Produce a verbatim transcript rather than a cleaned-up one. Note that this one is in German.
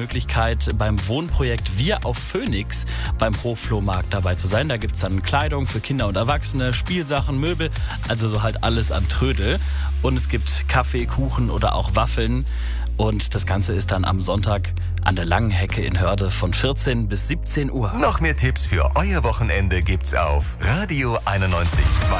Möglichkeit, beim Wohnprojekt Wir auf Phoenix beim Hoflohmarkt dabei zu sein. Da gibt es dann Kleidung für Kinder und Erwachsene, Spielsachen, Möbel, also so halt alles an Trödel. Und es gibt Kaffee, Kuchen oder auch Waffeln. Und das Ganze ist dann am Sonntag an der Langen Hecke in Hörde von vierzehn bis siebzehn Uhr. Noch mehr Tipps für euer Wochenende gibt's auf Radio einundneunzig Komma zwei.